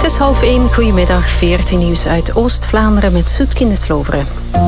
Het is 12:30. Goedemiddag, 14 nieuws uit Oost-Vlaanderen met Soetkin Sloveren.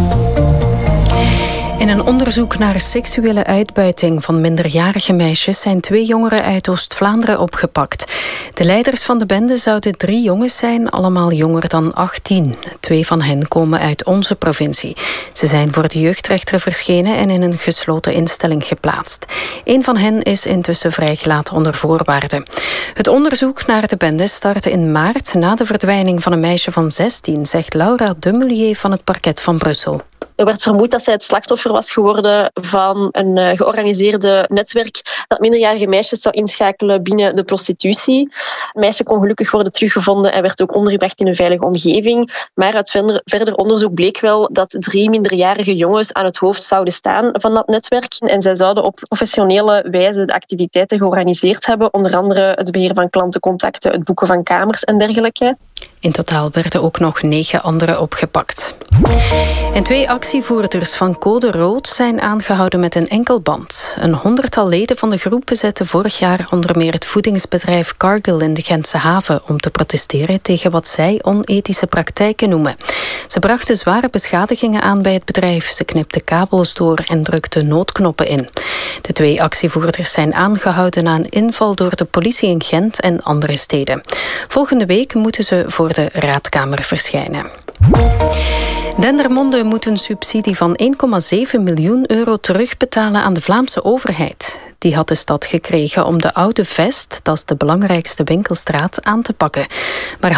In een onderzoek naar seksuele uitbuiting van minderjarige meisjes zijn 2 jongeren uit Oost-Vlaanderen opgepakt. De leiders van de bende zouden 3 jongens zijn, allemaal jonger dan 18. 2 van hen komen uit onze provincie. Ze zijn voor de jeugdrechter verschenen en in een gesloten instelling geplaatst. 1 van hen is intussen vrijgelaten onder voorwaarden. Het onderzoek naar de bende startte in maart na de verdwijning van een meisje van 16, zegt Laura Dummelier van het parket van Brussel. Er werd vermoed dat zij het slachtoffer was geworden van een georganiseerde netwerk dat minderjarige meisjes zou inschakelen binnen de prostitutie. Het meisje kon gelukkig worden teruggevonden en werd ook ondergebracht in een veilige omgeving. Maar uit verder onderzoek bleek wel dat 3 minderjarige jongens aan het hoofd zouden staan van dat netwerk. En zij zouden op professionele wijze de activiteiten georganiseerd hebben. Onder andere het beheer van klantencontacten, het boeken van kamers en dergelijke. In totaal werden ook nog 9 anderen opgepakt. En 2 actievoerders van Code Rood zijn aangehouden met een enkelband. Een 100-tal leden van de groep bezetten vorig jaar onder meer het voedingsbedrijf Cargill in de Gentse haven om te protesteren tegen wat zij onethische praktijken noemen. Ze brachten zware beschadigingen aan bij het bedrijf. Ze knipten kabels door en drukten noodknoppen in. De 2 actievoerders zijn aangehouden na een inval door de politie in Gent en andere steden. Volgende week moeten ze voor de raadkamer verschijnen. Dendermonde moet een subsidie van 1,7 miljoen euro terugbetalen aan de Vlaamse overheid. Die had de stad gekregen om de Oude Vest, dat is de belangrijkste winkelstraat, aan te pakken. Maar